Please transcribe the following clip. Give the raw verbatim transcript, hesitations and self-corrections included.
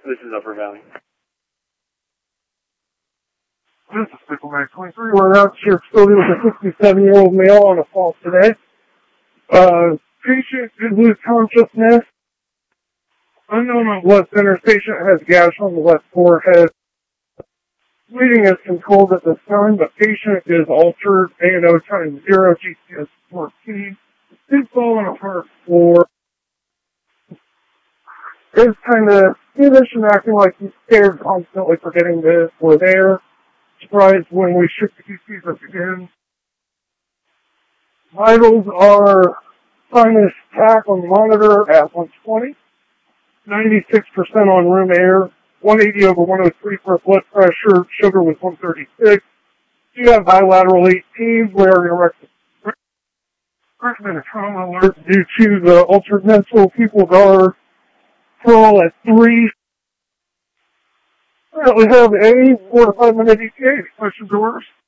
This is Upper Valley. This is Pickle Max twenty-three. We're out to your facility with a sixty-seven-year-old male on a fall today. Uh, patient did lose consciousness. Unknown on blood centers. Patient has gash on the left forehead. Bleeding is controlled at this time, but patient is altered. A and O times zero, G C S fourteen. He's falling apart floor. Is kind of skittish and acting like he's scared, constantly forgetting this or there. Surprised when we shift the Q Cs up again. Vitals are sinus tach on the monitor at one twenty. ninety-six percent on room air. one eighty over one oh three for blood pressure. Sugar was one thirty-six. You have bilateral eighteen where your recommended trauma alert due to the altered mental pupils are all at three. We have a four to five minute E T A. Questions or worse?